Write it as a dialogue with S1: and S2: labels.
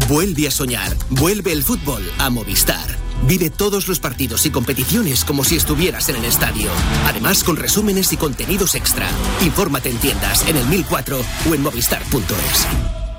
S1: Vuelve a soñar. Vuelve el fútbol a Movistar. Vive todos los partidos y competiciones como si estuvieras en el estadio. Además, con resúmenes y contenidos extra. Infórmate en tiendas, en el 1004 o en movistar.es.